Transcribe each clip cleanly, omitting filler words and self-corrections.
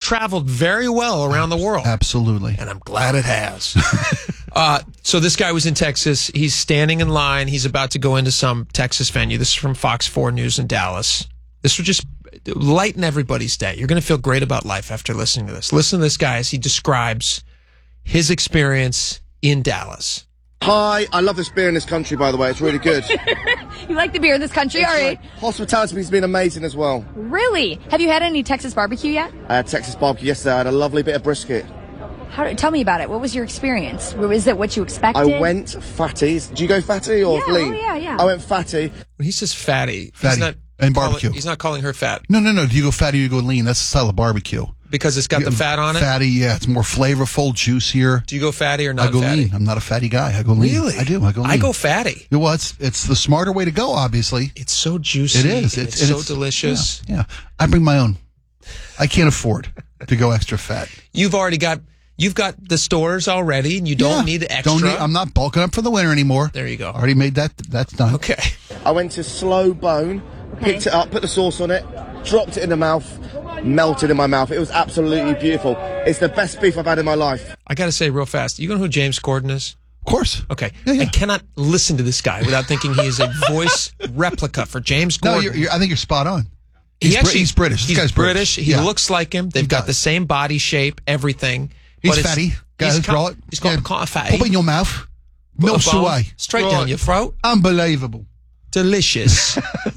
traveled very well around the world. Absolutely. And I'm glad it has. So this guy was in Texas. He's standing in line. He's about to go into some Texas venue. This is from Fox 4 News in Dallas. This will just lighten everybody's day. You're going to feel great about life after listening to this. Listen to this guy as he describes his experience in Dallas. Hi, I love this beer in this country, by the way. It's really good. You like the beer in this country? All right. Hospitality has been amazing as well. Really? Have you had any Texas barbecue yet? I had Texas barbecue yesterday. I had a lovely bit of brisket. Tell me about it. What was your experience? Was it what you expected? I went fatties. Do you go fatty or lean? Yeah. I went fatty. When he says fatty, and barbecue. He's not calling her fat. No. Do you go fatty or you go lean? That's the style of barbecue. Because it's got the fat on it? Fatty, yeah. It's more flavorful, juicier. Do you go fatty or not I go fatty? lean. I'm not a fatty guy. I go lean. Really? I do. I go lean. I go fatty. Well, it's the smarter way to go, obviously. It's so juicy. It is. It's so delicious. Yeah. I bring my own. I can't afford to go extra fat. You've got the stores already, and you don't need extra. I'm not bulking up for the winter anymore. There you go. Already made that. That's done. Okay. I went to Slow Bone, picked it up, put the sauce on it, dropped it in the mouth, melted in my mouth. It was absolutely beautiful. It's the best beef I've had in my life. I got to say real fast, you know who James Corden is? Of course. Okay. Yeah. I cannot listen to this guy without thinking he is a voice replica for James Corden. No, I think you're spot on. He's British. He's This guy's British. He Yeah. looks like him. They've got the same body shape, everything. He's fatty. He's called fatty. Put it in your mouth. Melts away. Straight down your throat. Unbelievable. Delicious.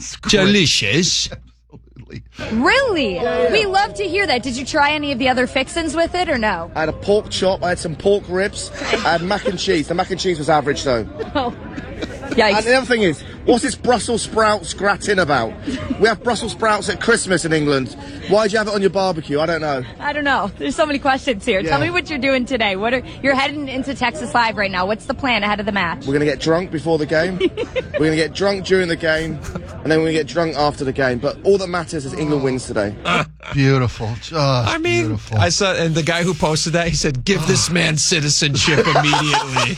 Delicious. Absolutely. Really? We love to hear that. Did you try any of the other fixins with it or no? I had a pork chop, I had some pork ribs, I had mac and cheese. The mac and cheese was average though. Oh. Yikes. And the other thing is, what's this Brussels sprouts gratin about? We have Brussels sprouts at Christmas in England. Why'd you have it on your barbecue? I don't know. I don't know. There's so many questions here. Yeah. Tell me what you're doing today. You're heading into Texas Live right now. What's the plan ahead of the match? We're going to get drunk before the game. We're going to get drunk during the game. And then we're going to get drunk after the game. But all that matters is England wins today. Beautiful. I mean, beautiful. I saw, and the guy who posted that, he said, "Give this man citizenship immediately."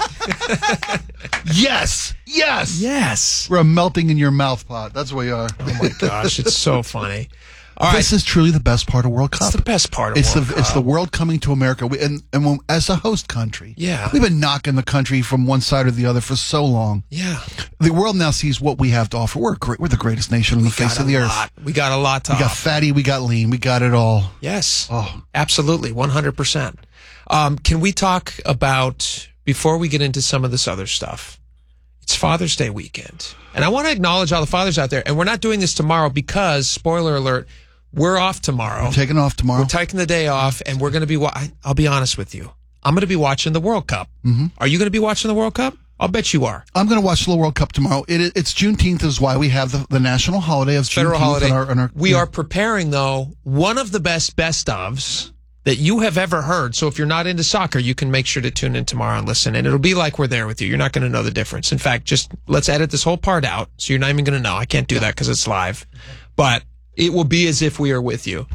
Yes. Yes. We're melting in your mouth pot. That's what we are. Oh my gosh, it's so funny. All right. This is truly the best part of World Cup. It's the best part of World Cup. It's the world coming to America. As a host country, Yeah. we've been knocking the country from one side or the other for so long. Yeah. The world now sees what we have to offer. We're great. We're the greatest nation on the face of the earth. We got a lot to We got offer. fatty. We got lean. We got it all. Yes. Oh. Absolutely. 100%. Can we talk about, before we get into some of this other stuff, it's Father's Day weekend. And I want to acknowledge all the fathers out there. And we're not doing this tomorrow because, spoiler alert, we're off tomorrow. We're taking off tomorrow. We're taking the day off, and we're going to be, I'll be honest with you. I'm going to be watching the World Cup. Mm-hmm. Are you going to be watching the World Cup? I'll bet you are. I'm going to watch the World Cup tomorrow. It's Juneteenth is why we have the national holiday of Federal Juneteenth holiday. We are preparing, though, one of the best ofs that you have ever heard. So if you're not into soccer, you can make sure to tune in tomorrow and listen. And it'll be like we're there with you. You're not going to know the difference. In fact, just let's edit this whole part out. So you're not even going to know. I can't do that because it's live. But it will be as if we are with you.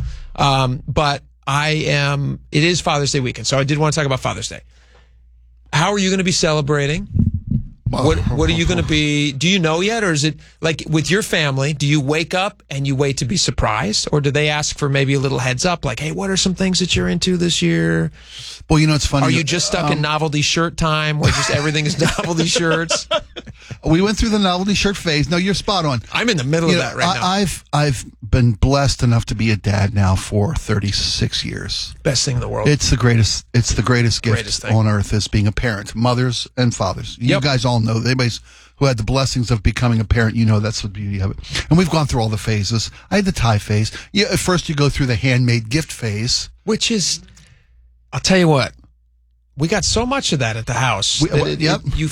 But it is Father's Day weekend. So I did want to talk about Father's Day. How are you going to be celebrating? What are you going to be? Do you know yet? Or is it like with your family? Do you wake up and you wait to be surprised? Or do they ask for maybe a little heads up? Like, hey, what are some things that you're into this year? Well, it's funny. Are you just stuck in novelty shirt time where just everything is novelty shirts? We went through the novelty shirt phase. No, you're spot on. I'm in the middle of that right now. I've been blessed enough to be a dad now for 36 years. Best thing in the world. It's the greatest gift Greatest thing. on earth is being a parent. Mothers and fathers. You guys all know. Anybody who had the blessings of becoming a parent, that's the beauty of it. And we've gone through all the phases. I had the tie phase. Yeah, at first you go through the handmade gift phase. Which is, I'll tell you what, we got so much of that at the house. You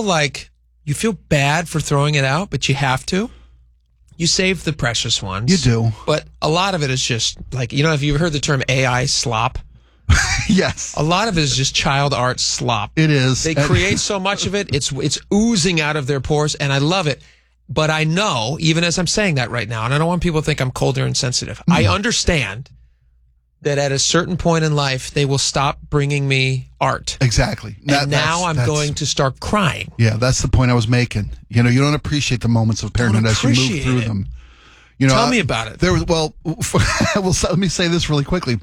feel bad for throwing it out, but you have to. You save the precious ones. You do. But a lot of it is just like, have you heard the term AI slop? Yes. A lot of it is just child art slop. It is. They create so much of it. It's oozing out of their pores, and I love it. But I know, even as I'm saying that right now, and I don't want people to think I'm cold or insensitive, I understand that at a certain point in life, they will stop bringing me art. Exactly. And now I'm going to start crying. Yeah, that's the point I was making. You don't appreciate the moments of parenthood as you move through them. Tell me about it. Let me say this really quickly.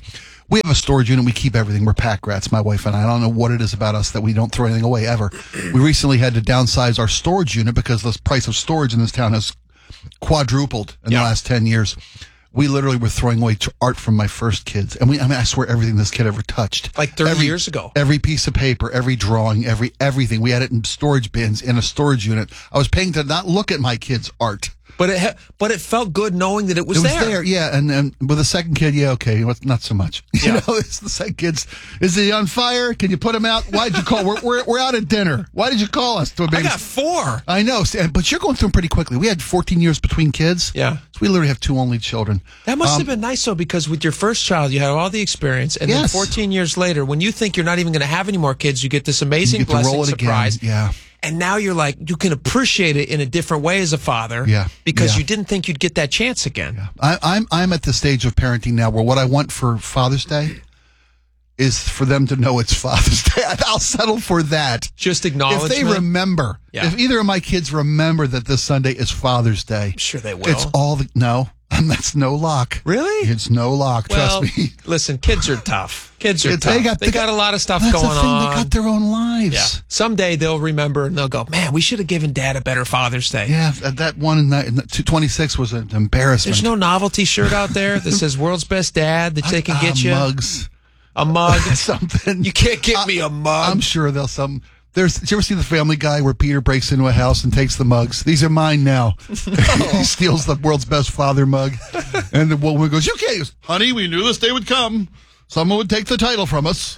We have a storage unit. We keep everything. We're pack rats, my wife and I. I don't know what it is about us that we don't throw anything away ever. We recently had to downsize our storage unit because the price of storage in this town has quadrupled in the last 10 years. We literally were throwing away art from my first kids. And I swear everything this kid ever touched. Like 30 years ago. Every piece of paper, every drawing, everything. We had it in storage bins in a storage unit. I was paying to not look at my kids' art. But it felt good knowing that it was there. Yeah. And with the second kid, okay, not so much. You know, it's the second kid's, is he on fire? Can you put him out? Why'd you call? We're out at dinner. Why did you call us? I got 4. I know, but you're going through them pretty quickly. We had 14 years between kids. Yeah. So we literally have 2 only children. That must have been nice, though, because with your first child, you had all the experience. And then 14 years later, when you think you're not even going to have any more kids, you get this amazing blessing surprise. Again. Yeah. And now you're like, you can appreciate it in a different way as a father. Yeah. Because you didn't think you'd get that chance again. Yeah. I'm at the stage of parenting now where what I want for Father's Day is for them to know it's Father's Day. I'll settle for that. Just acknowledgement. If they remember, if either of my kids remember that this Sunday is Father's Day. I'm sure they will. It's all no. And that's no lock. Really? It's no lock. Well, trust me. Listen, kids are tough. Kids are tough. They got a lot of stuff that's going the thing. on. They got their own lives. Yeah. Someday they'll remember and they'll go, man, we should have given Dad a better Father's Day. Yeah, that one in 26 was an embarrassment. There's no novelty shirt out there that says "World's Best Dad" that they can get you. Mugs. A mug. Something. You can't get me a mug. I'm sure they'll some. Did you ever see the Family Guy where Peter breaks into a house and takes the mugs? These are mine now. He steals the World's Best Father mug. And the woman goes, you can't. He goes, honey, we knew this day would come. Someone would take the title from us.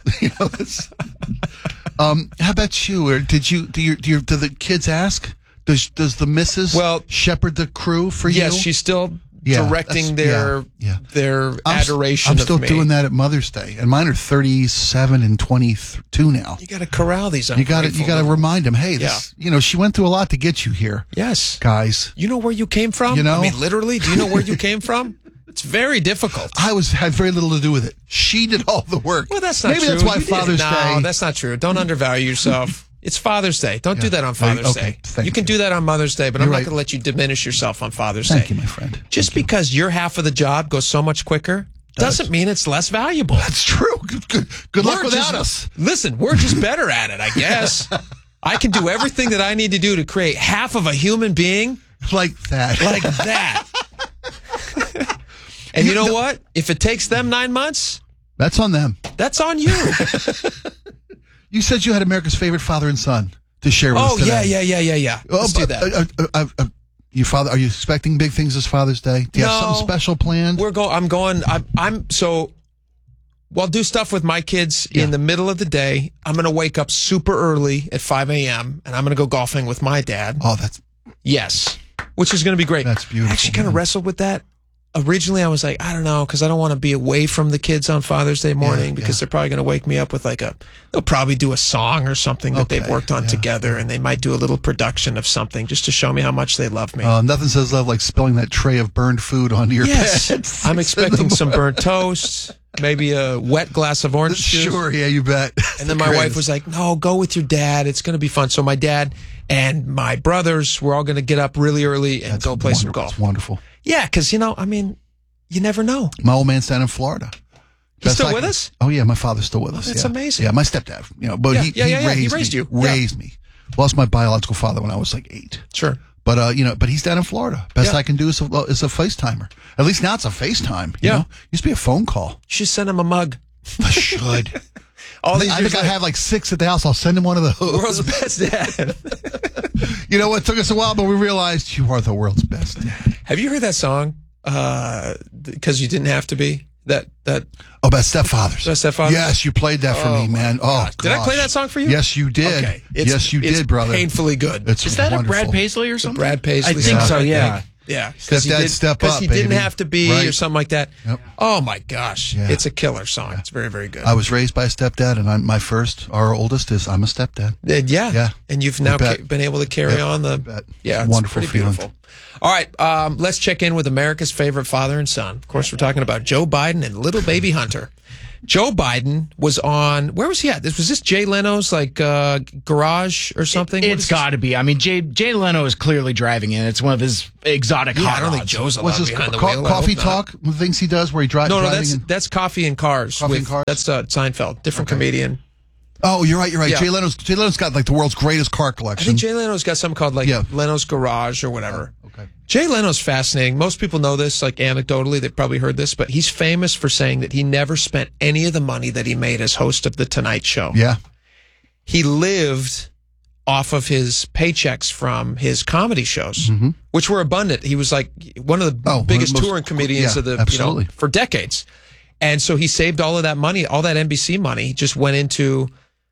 How about you? Or do the kids ask? Does the missus shepherd the crew for you? Yes, she's still directing their adoration I'm of still me. doing that at Mother's Day, and mine are 37 and 22 now. You got to corral these. You got to remind them, hey, this, she went through a lot to get you here. Yes, guys. You know where you came from? I mean, literally. Do you know where you came from? It's very difficult. I had very little to do with it. She did all the work. Well, that's not Maybe true. That's why Father's Day. No, that's not true. Don't undervalue yourself. It's Father's Day. Don't do that on Father's Day. You can do that on Mother's Day, but I'm not going to let you diminish yourself on Father's Day. Thank you, my friend. Just because your half of the job goes so much quicker doesn't mean it's less valuable. That's true. Good luck without us. Listen, we're just better at it, I guess. I can do everything that I need to do to create half of a human being. Like that. Like that. And you know what? If it takes them 9 months, that's on them. That's on you. You said you had America's favorite father and son to share with us today. Yeah. Let's do that. Are you expecting big things this Father's Day? Do you have something special planned? I'll do stuff with my kids in the middle of the day. I'm going to wake up super early at 5 a.m. and I'm going to go golfing with my dad. Oh, yes, which is going to be great. That's beautiful. I actually kind of wrestled with that. Originally, I was like, I don't know, because I don't want to be away from the kids on Father's Day morning because they're probably going to wake me up with they'll probably do a song or something that they've worked on together, and they might do a little production of something just to show me how much they love me. Nothing says love like spilling that tray of burned food onto your bed. I'm expecting some burnt toast, maybe a wet glass of orange juice. Sure, yeah, you bet. And then my wife was like, no, go with your dad. It's going to be fun. So my dad and my brothers, we're all going to get up really early and go play some golf. That's wonderful. Yeah, because, you never know. My old man's down in Florida. He's still with us? Oh, yeah, my father's still with us. That's amazing. Yeah, my stepdad, but he raised me. Lost my biological father when I was like 8. Sure. But, but he's down in Florida. Best I can do is a FaceTimer. At least now it's a FaceTime. You know? Used to be a phone call. You should send him a mug. I should. I think I have like 6 at the house. I'll send him one of those. World's best dad. You know what? It took us a while, but we realized you are the world's best dad. Have you heard that song? Because you didn't have to be that. Oh, about stepfathers. About stepfathers. Yes, you played that for me, man. Oh, did I play that song for you? Yes, you did. Okay. Yes, you did, brother. Painfully good. Is that wonderful. a Brad Paisley or something? Brad Paisley. I think so. Yeah. Yeah. Stepdad, step up, because he didn't baby. have to be Right. or something like that. Yep. Oh my gosh, it's a killer song. Yeah. It's very, very good. I was raised by a stepdad, and our oldest is I'm a stepdad. Yeah. And you've now been able to carry on the. Yeah, it's wonderful pretty feeling. beautiful. All right, let's check in with America's favorite father and son. Of course, we're talking about Joe Biden and little baby Hunter. Joe Biden was on, where was he at? Was this Jay Leno's garage or something? It's got to be. I mean, Jay Leno is clearly driving in. It's one of his exotic hot I don't think rods. Joe's allowed What's his behind the wheel. coffee talk? The things he does where he drives. No, that's Coffee and Cars. Coffee and Cars? That's Seinfeld, different comedian. Oh, you're right. Yeah. Jay Leno's got like the world's greatest car I collection. think Jay Leno's got something called Leno's Garage or whatever. Okay. Jay Leno's fascinating. Most people know this, like anecdotally, they've probably heard this, but he's famous for saying that he never spent any of the money that he made as host of The Tonight Show. Yeah. He lived off of his paychecks from his comedy shows, which were abundant. He was like one of the biggest touring comedians of the, absolutely. for decades. And so he saved all of that money, all that NBC money just went into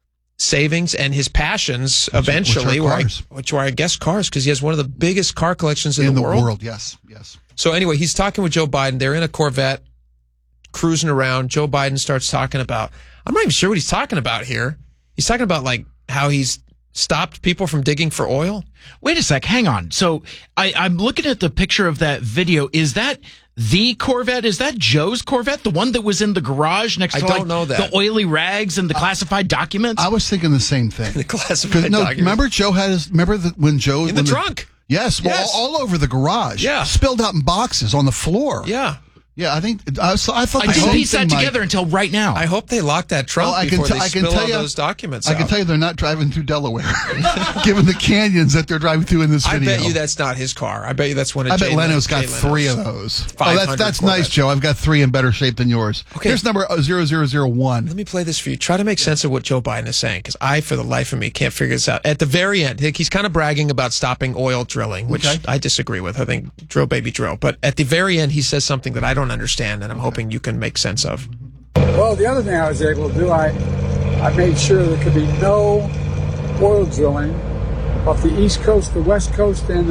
savings and his passions eventually, which were, I guess, cars, because he has one of the biggest car collections in the world. Yes. So anyway, he's talking with Joe Biden. They're in a Corvette cruising around. Joe Biden starts talking about, I'm not even sure what he's talking about here. He's talking about like how he's stopped people from digging for oil. Wait a sec. Hang on. So I'm looking at the picture of that video. Is that the Corvette? Is that Joe's Corvette? The one that was in the garage next to the oily rags and the classified documents? I was thinking the same thing. The classified documents. Remember Joe when Joe... In the trunk. Yes, well, all over the garage. Yeah. Spilled out in boxes on the floor. Yeah. Yeah, I think I thought I didn't piece that together until right now. I hope they lock that trunk before they spill all those documents out. I can tell you they're not driving through Delaware, given the canyons that they're driving through in this video. I bet you that's not his car. I bet you that's one of I bet Leno's got 3 of those. That's nice, Joe. I've got 3 in better shape than yours. Okay. Here's number 0001. Let me play this for you. Try to make sense of what Joe Biden is saying, because I, for the life of me, can't figure this out. At the very end, he's kind of bragging about stopping oil drilling, which I disagree with. I think drill, baby, drill. But at the very end, he says something that I don't understand, and I'm hoping you can make sense of. Well, the other thing I was able to do, I made sure there could be no oil drilling off the East Coast, the West Coast, and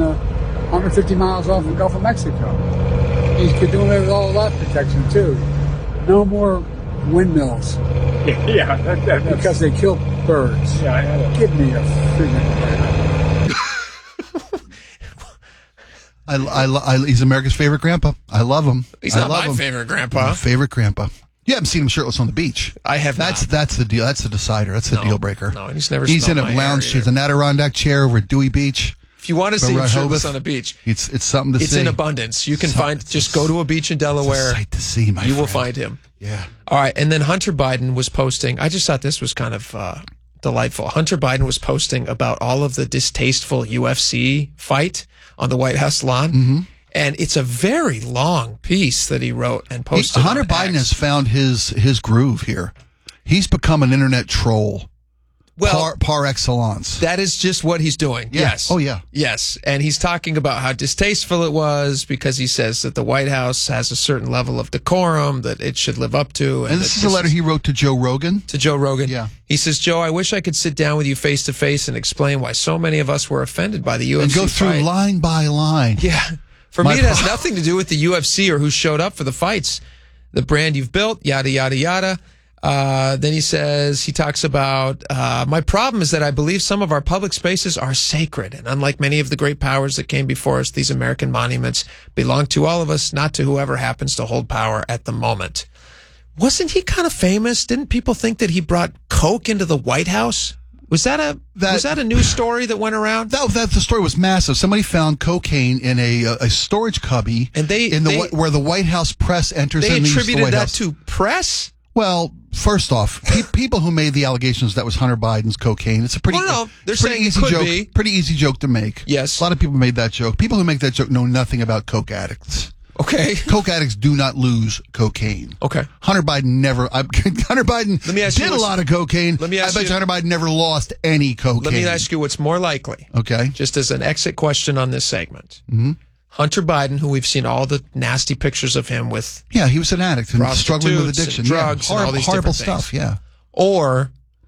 150 miles off the Gulf of Mexico. You could do away with all of that protection, too. No more windmills. Yeah, because they kill birds. Yeah, give me a freaking... He's America's favorite grandpa. I love him. He's not my favorite grandpa. My favorite grandpa. You haven't seen him shirtless on the beach. I have not. That's the deal. That's the decider. That's the deal breaker. No, he's never. He's in a lounge. He's an Adirondack chair over at Dewey Beach. If you want to see him shirtless on a beach, it's something to see. It's in abundance. You can just go to a beach in Delaware. It's a sight to see, my friend. You will find him. Yeah. All right, and then Hunter Biden was posting. I just thought this was kind of delightful. Hunter Biden was posting about all of the distasteful UFC fight on the White House lawn. Mm-hmm. And it's a very long piece that he wrote and posted. Hunter Biden has found his groove here. He's become an internet troll. Well, par excellence. That is just what he's doing. Yeah. Yes. Oh, yeah. Yes. And he's talking about how distasteful it was because he says that the White House has a certain level of decorum that it should live up to. And this is a letter he wrote to Joe Rogan? To Joe Rogan. Yeah. He says, Joe, I wish I could sit down with you face to face and explain why so many of us were offended by the UFC and go through fight. Line by line. Yeah. For me, it has nothing to do with the UFC or who showed up for the fights. The brand you've built, yada, yada, yada. Then he talks about, my problem is that I believe some of our public spaces are sacred. And unlike many of the great powers that came before us, these American monuments belong to all of us, not to whoever happens to hold power at the moment. Wasn't he kind of famous? Didn't people think that he brought coke into the White House? Was that a news story that went around? The story was massive. Somebody found cocaine in a storage cubby, and where the White House press enters. They and leaves attributed the White that House. to press. Well, first off, people who made the allegations that was Hunter Biden's cocaine. It's a pretty. They're saying it could be. Pretty easy joke to make. Yes, a lot of people made that joke. People who make that joke know nothing about coke addicts. Okay. Coke addicts do not lose cocaine. Okay. Hunter Biden did a lot of cocaine. I bet you Hunter Biden never lost any cocaine. Let me ask you what's more likely. Okay. Just as an exit question on this segment. Mm-hmm. Hunter Biden, who we've seen all the nasty pictures of him with. Yeah, he was an addict and struggling with addiction. Drugs, and all these horrible different stuff, things. yeah. Or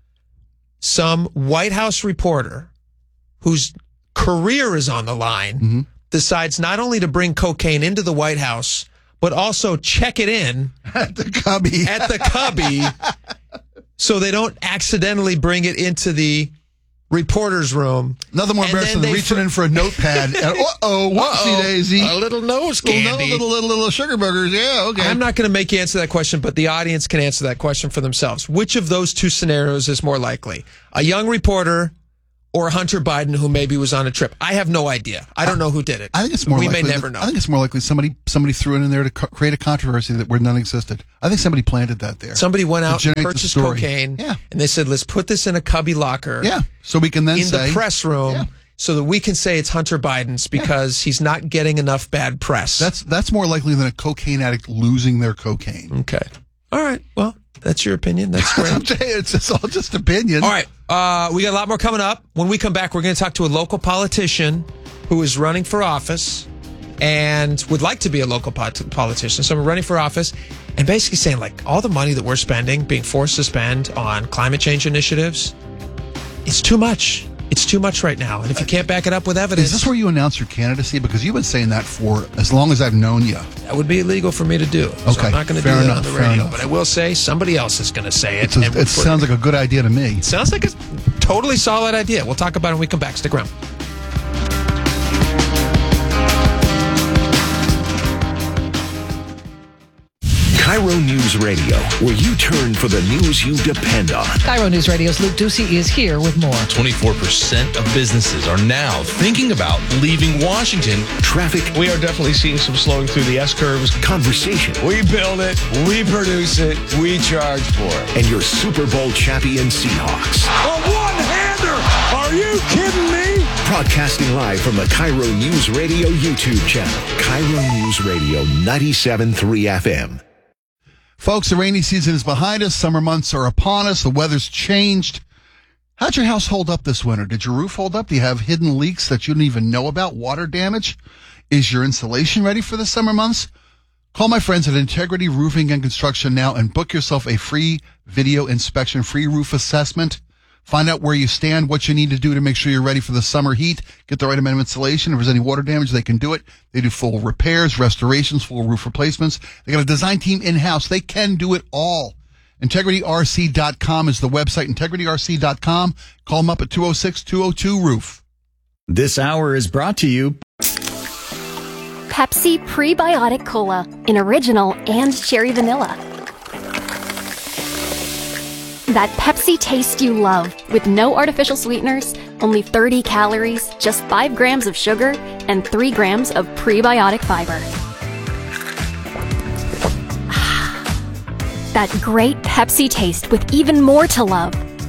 some White House reporter whose career is on the line decides not only to bring cocaine into the White House, but also check it in at the cubby so they don't accidentally bring it into the reporter's room. Nothing more embarrassing than reaching in for a notepad. And, whoopsie daisy. A little nose candy. Little sugar burgers. Yeah, okay. I'm not going to make you answer that question, but the audience can answer that question for themselves. Which of those two scenarios is more likely? A young reporter or Hunter Biden, who maybe was on a trip? I have no idea. I don't know who did it. I think it's more likely. We may never know. I think it's more likely somebody threw it in there to create a controversy where none existed. I think somebody planted that there. Somebody went out and purchased cocaine, and they said, let's put this in a cubby locker. Yeah, so we can then say... in the press room, so that we can say it's Hunter Biden's because he's not getting enough bad press. That's more likely than a cocaine addict losing their cocaine. Okay. All right. Well, that's your opinion. That's great. It's all just opinion. All right. We got a lot more coming up. When we come back, we're going to talk to a local politician who is running for office and would like to be a local politician. So we're running for office and basically saying, like, all the money that we're spending, being forced to spend on climate change initiatives, it's too much. It's too much right now. And if you can't back it up with evidence... Is this where you announce your candidacy? Because you've been saying that for as long as I've known you. That would be illegal for me to do. Okay, so I'm not going to do that on the radio. But I will say somebody else is going to say it. It sounds like a good idea to me. It sounds like a totally solid idea. We'll talk about it when we come back. Stick around. Cairo News Radio, where you turn for the news you depend on. Cairo News Radio's Luke Ducey is here with more. 24% of businesses are now thinking about leaving Washington. Traffic. We are definitely seeing some slowing through the S-curves. Conversation. We build it, we produce it, we charge for it. And your Super Bowl champion Seahawks. A one-hander! Are you kidding me? Broadcasting live from the Cairo News Radio YouTube channel. Cairo News Radio 97.3 FM. Folks, the rainy season is behind us. Summer months are upon us. The weather's changed. How'd your house hold up this winter? Did your roof hold up? Do you have hidden leaks that you didn't even know about? Water damage? Is your insulation ready for the summer months? Call my friends at Integrity Roofing and Construction now and book yourself a free video inspection, free roof assessment. Find out where you stand, what you need to do to make sure you're ready for the summer heat. Get the right amount of insulation. If there's any water damage, they can do it. They do full repairs, restorations, full roof replacements. They got a design team in-house. They can do it all. IntegrityRC.com is the website, IntegrityRC.com. Call them up at 206-202-ROOF. This hour is brought to you Pepsi Prebiotic Cola in original and cherry vanilla. That Pepsi taste you love, with no artificial sweeteners, only 30 calories, just 5 grams of sugar, and 3 grams of prebiotic fiber. That great Pepsi taste with even more to love.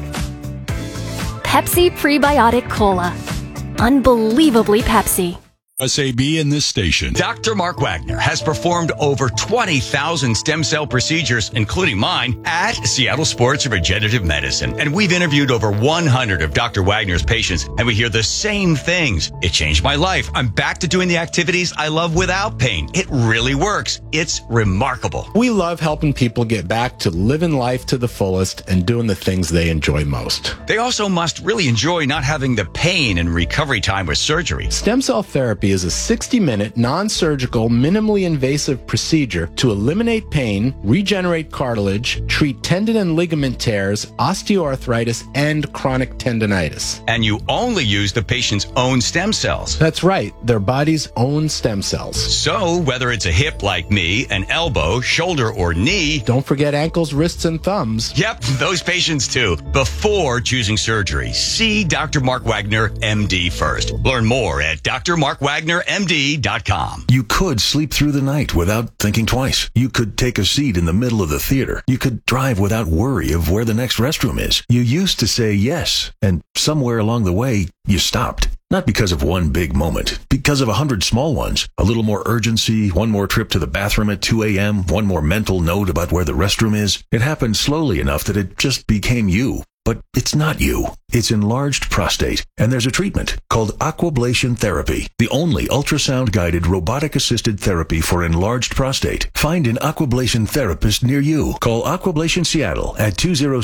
Pepsi Prebiotic Cola. Unbelievably Pepsi. SAB in this station. Dr. Mark Wagner has performed over 20,000 stem cell procedures, including mine, at Seattle Sports Regenerative Medicine. And we've interviewed over 100 of Dr. Wagner's patients, and we hear the same things. It changed my life. I'm back to doing the activities I love without pain. It really works. It's remarkable. We love helping people get back to living life to the fullest and doing the things they enjoy most. They also must really enjoy not having the pain and recovery time with surgery. Stem cell therapy is a 60-minute, non-surgical, minimally invasive procedure to eliminate pain, regenerate cartilage, treat tendon and ligament tears, osteoarthritis, and chronic tendonitis. And you only use the patient's own stem cells. That's right, their body's own stem cells. So, whether it's a hip like me, an elbow, shoulder, or knee... Don't forget ankles, wrists, and thumbs. Yep, those patients too. Before choosing surgery, see Dr. Mark Wagner, MD first. Learn more at drmarkwagnermd.com. You could sleep through the night without thinking twice. You could take a seat in the middle of the theater. You could drive without worry of where the next restroom is. You used to say yes, and somewhere along the way, you stopped. Not because of one big moment, because of 100 small ones. A little more urgency, one more trip to the bathroom at 2 a.m., one more mental note about where the restroom is. It happened slowly enough that it just became you. But it's not you. It's enlarged prostate, and there's a treatment called aquablation therapy, the only ultrasound-guided robotic-assisted therapy for enlarged prostate. Find an aquablation therapist near you. Call Aquablation Seattle at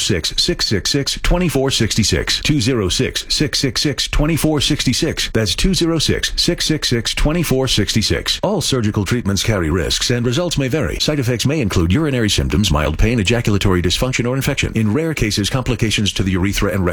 206-666-2466, 206-666-2466. That's 206-666-2466. All surgical treatments carry risks, and results may vary. Side effects may include urinary symptoms, mild pain, ejaculatory dysfunction, or infection. In rare cases, complications to the urethra and rectum may occur.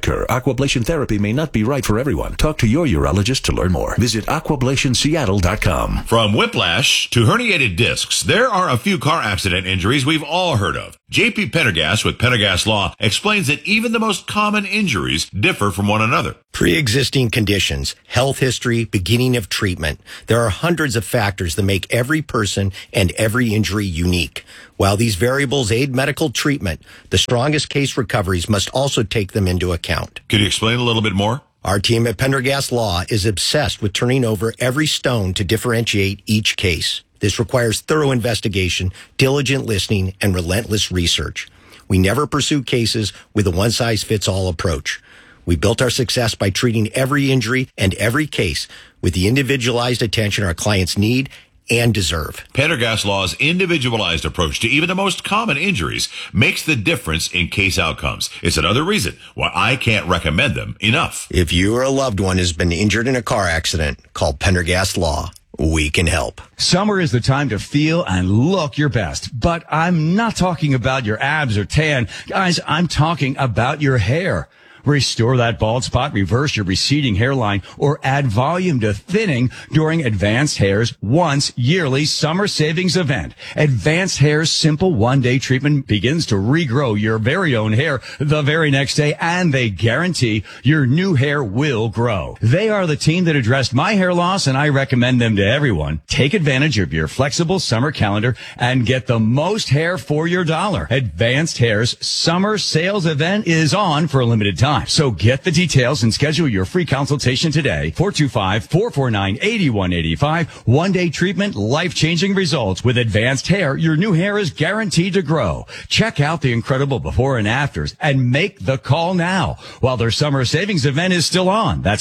occur. Aquablation therapy may not be right for everyone. Talk to your urologist to learn more. Visit aquablationseattle.com. From whiplash to herniated discs, there are a few car accident injuries we've all heard of. J.P. Pendergast with Pendergast Law explains that even the most common injuries differ from one another. Pre-existing conditions, health history, beginning of treatment. There are hundreds of factors that make every person and every injury unique. While these variables aid medical treatment, the strongest case recoveries must also take them into account. Could you explain a little bit more? Our team at Pendergast Law is obsessed with turning over every stone to differentiate each case. This requires thorough investigation, diligent listening, and relentless research. We never pursue cases with a one-size-fits-all approach. We built our success by treating every injury and every case with the individualized attention our clients need and deserve. Pendergast Law's individualized approach to even the most common injuries makes the difference in case outcomes. It's another reason why I can't recommend them enough. If you or a loved one has been injured in a car accident, call Pendergast Law. We can help. Summer is the time to feel and look your best, but I'm not talking about your abs or tan. Guys, I'm talking about your hair. Restore that bald spot, reverse your receding hairline, or add volume to thinning during Advanced Hair's once yearly summer savings event. Advanced Hair's simple one-day treatment begins to regrow your very own hair the very next day, and they guarantee your new hair will grow. They are the team that addressed my hair loss, and I recommend them to everyone. Take advantage of your flexible summer calendar and get the most hair for your dollar. Advanced Hair's summer sales event is on for a limited time. So get the details and schedule your free consultation today. 425-449-8185. One-day treatment, life-changing results. With Advanced Hair, your new hair is guaranteed to grow. Check out the incredible before and afters and make the call now while their summer savings event is still on. That's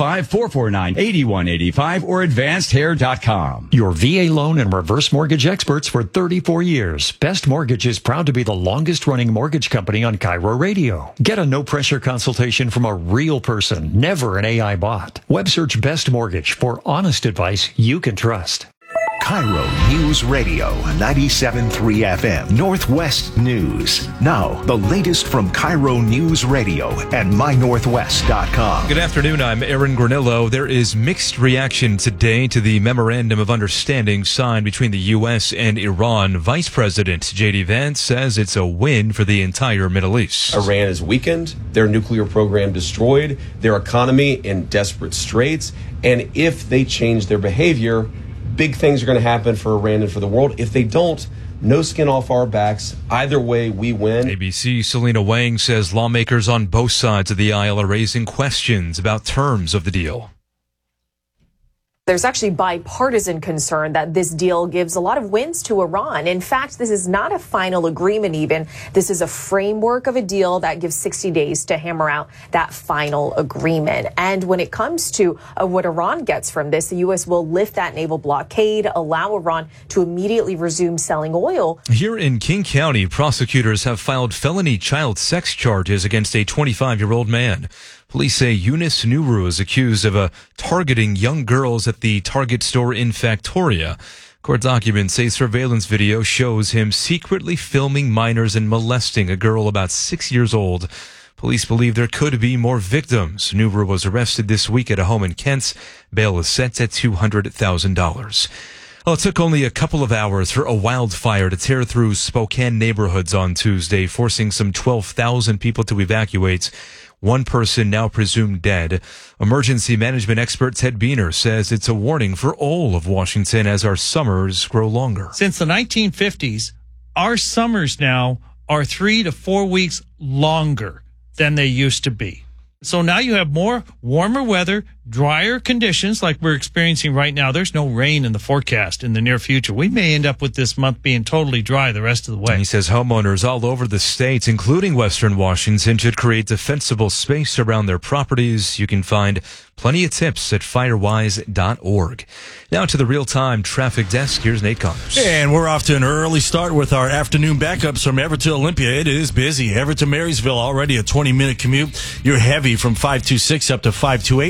425-449-8185 or advancedhair.com. Your VA loan and reverse mortgage experts for 34 years. Best Mortgage is proud to be the longest-running mortgage company on Cairo Radio. Get a no-pressure consultation from a real person, never an AI bot. Web search Best Mortgage for honest advice you can trust. Cairo News Radio, 97.3 FM, Northwest News. Now, the latest from Cairo News Radio and mynorthwest.com. Good afternoon, I'm Aaron Granillo. There is mixed reaction today to the Memorandum of Understanding signed between the U.S. and Iran. Vice President J.D. Vance says it's a win for the entire Middle East. Iran is weakened, their nuclear program destroyed, their economy in desperate straits, and if they change their behavior, big things are going to happen for Iran and for the world. If they don't, no skin off our backs. Either way, we win. ABC Selena Wang says lawmakers on both sides of the aisle are raising questions about terms of the deal. There's actually bipartisan concern that this deal gives a lot of wins to Iran. In fact, this is not a final agreement even. This is a framework of a deal that gives 60 days to hammer out that final agreement. And when it comes to what Iran gets from this, the U.S. will lift that naval blockade, allow Iran to immediately resume selling oil. Here in King County, prosecutors have filed felony child sex charges against a 25-year-old man. Police say Yunus Nuru is accused of targeting young girls at the Target store in Factoria. Court documents say surveillance video shows him secretly filming minors and molesting a girl about 6 years old. Police believe there could be more victims. Nuru was arrested this week at a home in Kent. Bail is set at $200,000. Well, it took only a couple of hours for a wildfire to tear through Spokane neighborhoods on Tuesday, forcing some 12,000 people to evacuate. One person now presumed dead. Emergency management expert Ted Beener says it's a warning for all of Washington as our summers grow longer. Since the 1950s, our summers now are 3 to 4 weeks longer than they used to be. So now you have more warmer weather, drier conditions like we're experiencing right now. There's no rain in the forecast in the near future. We may end up with this month being totally dry the rest of the way. And he says homeowners all over the state, including Western Washington, should create defensible space around their properties. You can find plenty of tips at firewise.org. Now to the real-time traffic desk. Here's Nate Connors. And we're off to an early start with our afternoon backups from Everett to Olympia. It is busy. Everett to Marysville already a 20-minute commute. You're heavy from 526 up to 528. And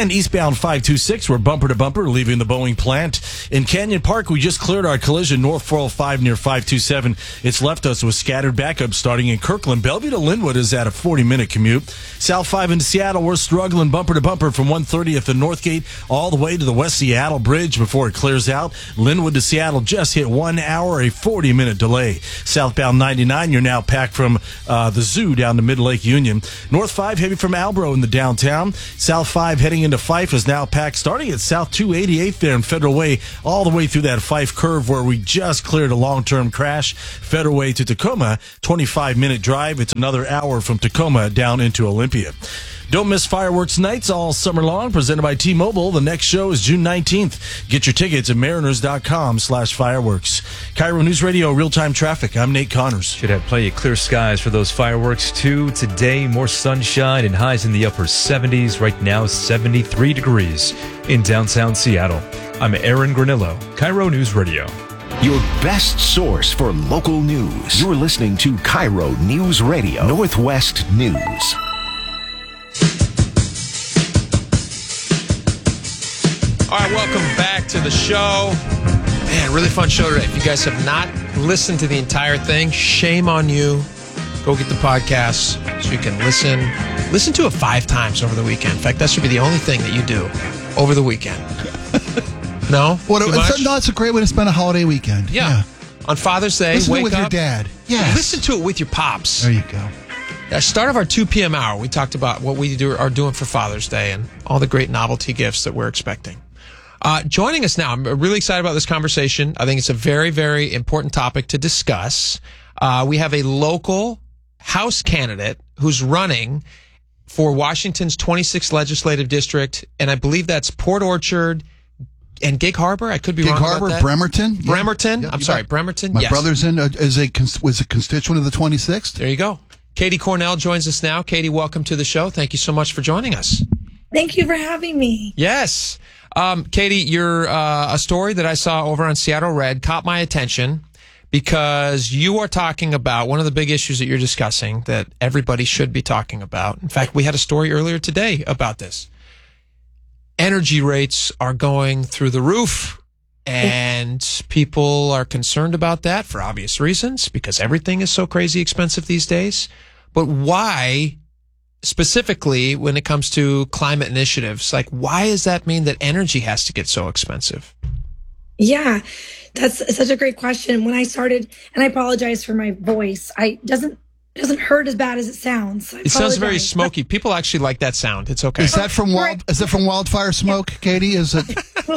And eastbound 526, we're bumper to bumper, leaving the Boeing plant. In Canyon Park, we just cleared our collision north 405 near 527. It's left us with scattered backups starting in Kirkland. Bellevue to Linwood is at a 40-minute commute. South 5 into Seattle, we're struggling bumper to bumper from 130th and Northgate all the way to the West Seattle Bridge before it clears out. Linwood to Seattle just hit 1 hour, a 40-minute delay. Southbound 99, you're now packed from the zoo down to Mid-Lake Union. North 5 heavy from Albro in the downtown. South 5 heading into Fife is now packed starting at South 288 there in Federal Way all the way through that Fife curve where we just cleared a long-term crash. Federal Way to Tacoma, 25-minute drive. It's another hour from Tacoma down into Olympia. Don't miss Fireworks Nights all summer long, presented by T-Mobile. The next show is June 19th. Get your tickets at mariners.com/fireworks. Cairo News Radio, real-time traffic. I'm Nate Connors. Should have plenty of clear skies for those fireworks, too. Today, more sunshine and highs in the upper 70s. Right now, 73 degrees in downtown Seattle. I'm Aaron Granillo, Cairo News Radio. Your best source for local news. You're listening to Cairo News Radio, Northwest News. All right, welcome back to the show. Man, really fun show today. If you guys have not listened to the entire thing, shame on you. Go get the podcast so you can listen to it 5 times over the weekend. In fact, that should be the only thing that you do over the weekend. No? No, it's a great way to spend a holiday weekend. Yeah. On Father's Day, listen wake to it with up. Your dad. Yes. Listen to it with your pops. There you go. At the start of our 2 p.m. hour, we talked about what we are doing for Father's Day and all the great novelty gifts that we're expecting. Joining us now, I'm really excited about this conversation. I think it's a very, very important topic to discuss. We have a local House candidate who's running for Washington's 26th legislative district, and I believe that's Port Orchard and Gig Harbor. I could be wrong about that. Bremerton. Yeah. Bremerton. Yeah, I'm sorry, Bremerton. My yes. brother's was a constituent of the 26th. There you go. Katie Cornell joins us now. Katie, welcome to the show. Thank you so much for joining us. Thank you for having me. Yes. Katie, you're a story that I saw over on Seattle Red caught my attention because you are talking about one of the big issues that you're discussing that everybody should be talking about. In fact, we had a story earlier today about this. Energy rates are going through the roof, and people are concerned about that for obvious reasons because everything is so crazy expensive these days. But why, specifically when it comes to climate initiatives, like why does that mean that energy has to get so expensive? Yeah, that's such a great question. When I started, and I apologize for my voice, it doesn't hurt as bad as it sounds. It sounds very smoky. People actually like that sound. It's okay. Is that from wildfire smoke, Katie? Is it?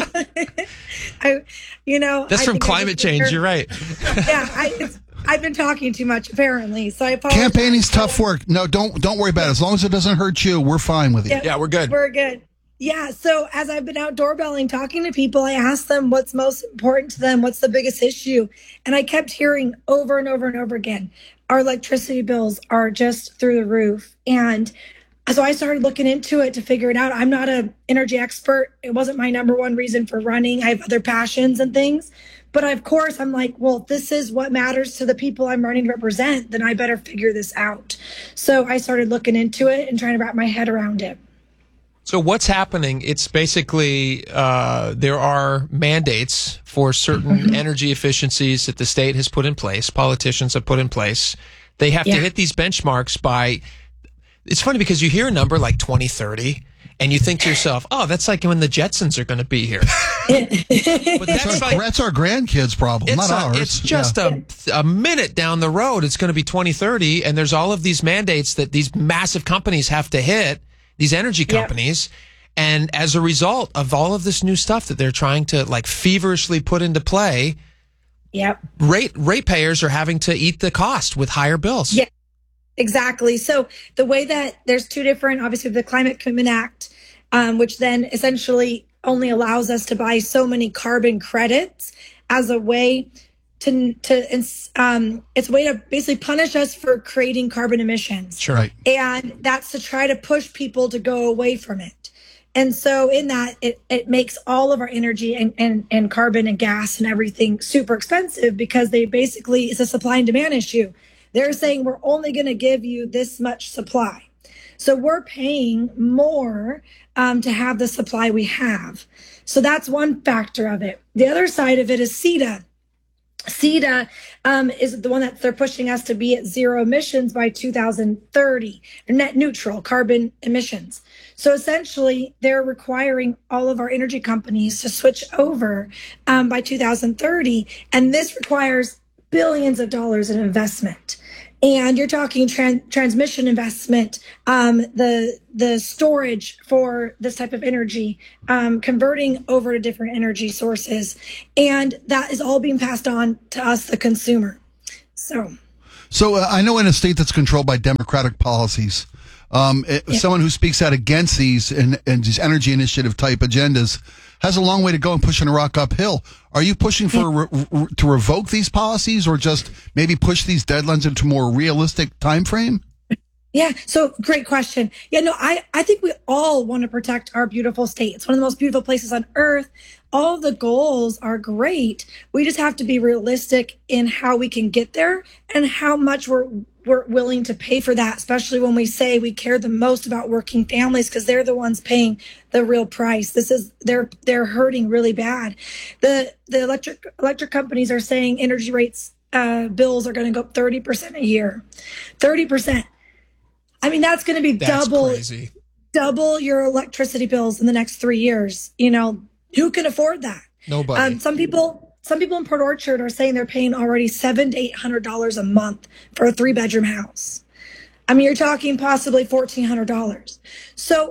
That's from climate change. You're right. Yeah, I've been talking too much apparently, so I apologize. Campaigning's tough work. No, don't worry about it. As long as it doesn't hurt you, we're fine with it. Yeah, we're good. We're good. Yeah, so as I've been out doorbelling, talking to people, I asked them what's most important to them, what's the biggest issue, and I kept hearing over and over and over again, our electricity bills are just through the roof. And so I started looking into it to figure it out. I'm not an energy expert. It wasn't my number one reason for running. I have other passions and things. But of course, I'm like, well, if this is what matters to the people I'm running to represent, then I better figure this out. So I started looking into it and trying to wrap my head around it. So what's happening? It's basically there are mandates for certain energy efficiencies that the state has put in place, politicians have put in place. They have to hit these benchmarks by, it's funny because you hear a number like 2030 and you think to yourself, oh, that's like when the Jetsons are going to be here. But that's our grandkids' problem, not ours. It's just a minute down the road. It's going to be 2030, and there's all of these mandates that these massive companies have to hit, these energy companies. And as a result of all of this new stuff that they're trying to like feverishly put into play, ratepayers are having to eat the cost with higher bills. Yeah. Exactly. So the way that there's two different, obviously the Climate Commitment Act, which then essentially only allows us to buy so many carbon credits as a way it's a way to basically punish us for creating carbon emissions. Sure. Right. And that's to try to push people to go away from it. And so in that, it makes all of our energy and carbon and gas and everything super expensive because they basically, it's a supply and demand issue. They're saying we're only going to give you this much supply. So we're paying more to have the supply we have. So that's one factor of it. The other side of it is CETA. CETA is the one that they're pushing us to be at zero emissions by 2030, net neutral carbon emissions. So essentially, they're requiring all of our energy companies to switch over by 2030. And this requires billions of dollars in investment. And you're talking transmission investment, the storage for this type of energy, converting over to different energy sources. And that is all being passed on to us, the consumer. So I know in a state that's controlled by Democratic policies, someone who speaks out against these and these energy initiative type agendas has a long way to go in pushing a rock uphill. Are you pushing for to revoke these policies, or just maybe push these deadlines into a more realistic time frame? Yeah, so great question. Yeah, no, I think we all want to protect our beautiful state. It's one of the most beautiful places on earth. All of the goals are great. We just have to be realistic in how we can get there and how much we're willing to pay for that, especially when we say we care the most about working families, because they're the ones paying the real price. They're hurting really bad. The electric companies are saying energy rates bills are going to go up 30% a year. 30%. I mean, that's going to be double your electricity bills in the next 3 years. You know, who can afford that? Nobody. Some people in Port Orchard are saying they're paying already $700 to $800 a month for a 3-bedroom house. I mean, you're talking possibly $1,400. So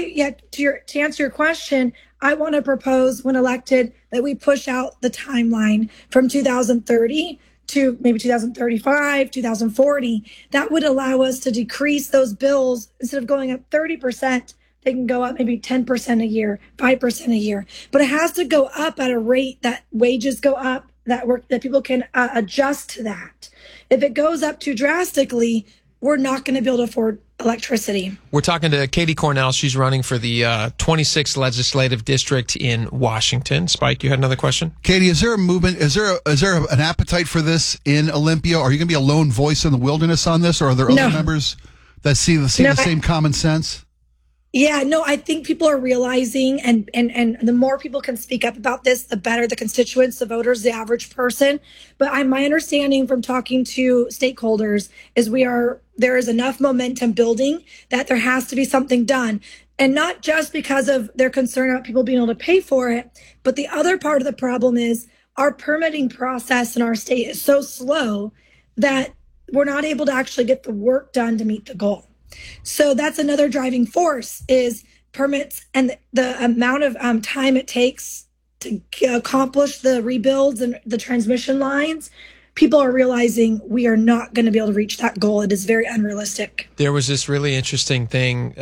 to answer your question, I want to propose when elected that we push out the timeline from 2030 to maybe 2035, 2040. That would allow us to decrease those bills. Instead of going up 30%, they can go up maybe 10% a year, 5% a year. But it has to go up at a rate that wages go up, that people can adjust to that. If it goes up too drastically, we're not going to be able to afford electricity. We're talking to Katie Cornell. She's running for the 26th legislative district in Washington. Spike, you had another question? Katie, is there a movement? Is there an appetite for this in Olympia? Are you going to be a lone voice in the wilderness on this, or are there other members that see the same common sense? Yeah, no, I think people are realizing, and the more people can speak up about this, the better the constituents, the voters, the average person. But my understanding from talking to stakeholders is there is enough momentum building that there has to be something done. And not just because of their concern about people being able to pay for it, but the other part of the problem is our permitting process in our state is so slow that we're not able to actually get the work done to meet the goal. So that's another driving force is permits and the amount of time it takes to accomplish the rebuilds and the transmission lines. People are realizing we are not going to be able to reach that goal. It is very unrealistic. There was this really interesting thing.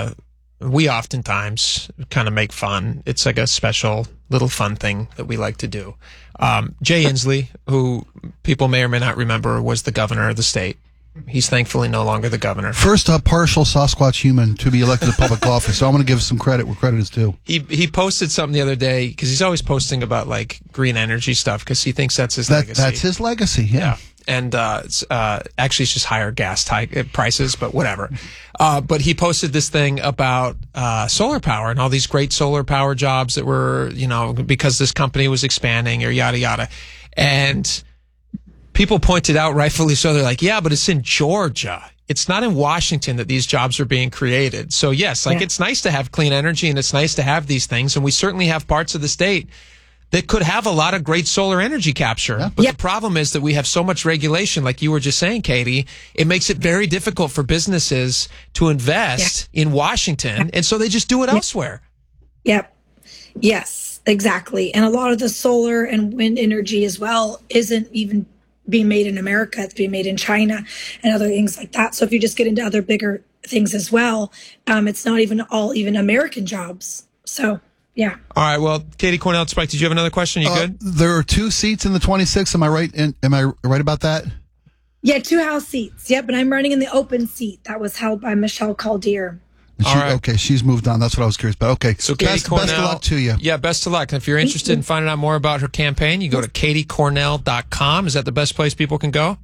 We oftentimes kind of make fun. It's like a special little fun thing that we like to do. Jay Inslee, who people may or may not remember, was the governor of the state. He's thankfully no longer the governor. First, a partial Sasquatch human to be elected to public office. So I'm going to give some credit where credit is due. He posted something the other day because he's always posting about like green energy stuff because he thinks that's his legacy. That's his legacy. Yeah. And actually, it's just higher gas prices, but whatever. But he posted this thing about solar power and all these great solar power jobs that were, because this company was expanding or yada yada, and people pointed out, rightfully so, they're like, yeah, but it's in Georgia. It's not in Washington that these jobs are being created. So yes, it's nice to have clean energy and it's nice to have these things. And we certainly have parts of the state that could have a lot of great solar energy capture. Yeah. But the problem is that we have so much regulation, like you were just saying, Katie, it makes it very difficult for businesses to invest in Washington. And so they just do it elsewhere. Yep. Yes, exactly. And a lot of the solar and wind energy as well isn't even being made in America. It's being made in China and other things like that. So if you just get into other bigger things as well, it's not even all even American jobs. So, yeah. All right. Well, Katie Cornell, Spike, did you have another question? You good? There are 2 seats in the 26. Am I right? Am I right about that? Yeah, 2 House seats. Yep. And I'm running in the open seat that was held by Michelle Caldier. Okay, she's moved on. That's what I was curious about. Okay, so best of luck to you. Yeah, best of luck. And if you're interested in finding out more about her campaign, you go to katiecornell.com. Is that the best place people can go?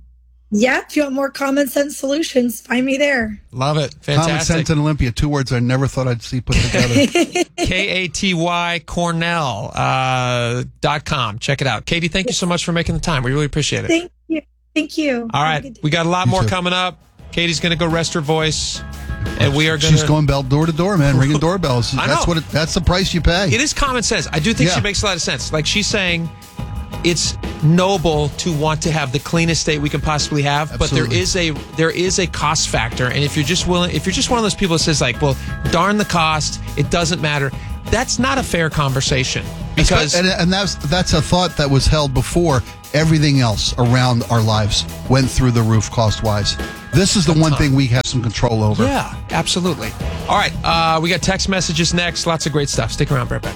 Yeah, if you want more common sense solutions, find me there. Love it. Fantastic. Common Sense and Olympia, 2 words I never thought I'd see put together. KATY Cornell.com. Check it out. Katie, thank you so much for making the time. We really appreciate it. Thank you. All right. We got a lot more coming up. Katie's going to go rest her voice. And we are going She's going door to door, man, ringing doorbells. I know. That's the price you pay. It is common sense. I do think she makes a lot of sense. Like she's saying, it's noble to want to have the cleanest state we can possibly have, Absolutely. but there is a cost factor. And if you're just one of those people that says like, well, darn the cost, it doesn't matter. That's not a fair conversation because and that's a thought that was held before everything else around our lives went through the roof cost wise. This is the one thing we have some control over. Yeah, absolutely. All right, we got text messages next. Lots of great stuff. Stick around, right back.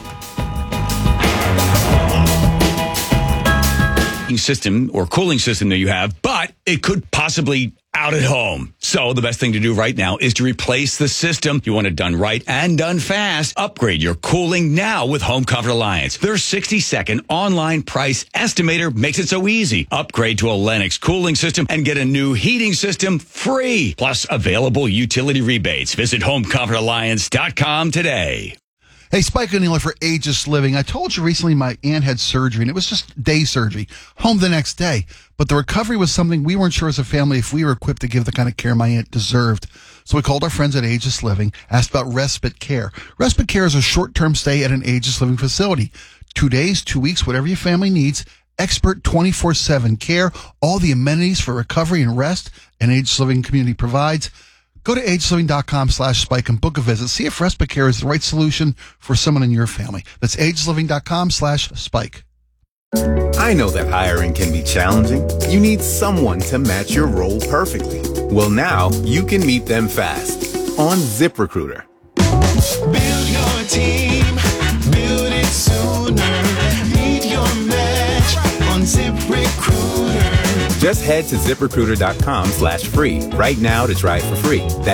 System or cooling system that you have, but it could possibly out at home. So the best thing to do right now is to replace the system. You want it done right and done fast. Upgrade your cooling now with Home Comfort Alliance. Their 60-second online price estimator makes it so easy. Upgrade to a Lennox cooling system and get a new heating system free. Plus available utility rebates. Visit HomeComfortAlliance.com today. Hey, Spike O'Neill for Aegis Living. I told you recently my aunt had surgery, and it was just day surgery, home the next day. But the recovery was something we weren't sure as a family if we were equipped to give the kind of care my aunt deserved. So we called our friends at Aegis Living, asked about respite care. Respite care is a short-term stay at an Aegis Living facility. 2 days, 2 weeks, whatever your family needs. Expert 24/7 care, all the amenities for recovery and rest an Aegis Living community provides. Go to agesliving.com/spike and book a visit. See if respite care is the right solution for someone in your family. That's agesliving.com/spike. I know that hiring can be challenging. You need someone to match your role perfectly. Well, now you can meet them fast on ZipRecruiter. Build your team, build it sooner. Meet your match on ZipRecruiter. Just head to ZipRecruiter.com/free right now to try it for free. That's